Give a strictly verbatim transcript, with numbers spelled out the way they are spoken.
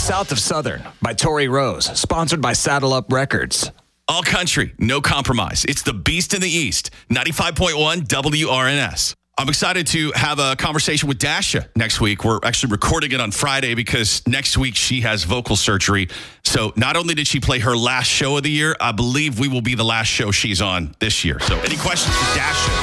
South of Southern by Tori Rose, sponsored by Saddle Up Records. All country, no compromise. It's the Beast in the East, ninety-five point one W R N S. I'm excited to have a conversation with Dasha next week. We're actually recording it on Friday because next week she has vocal surgery. So not only did she play her last show of the year, I believe we will be the last show she's on this year. So any questions for Dasha?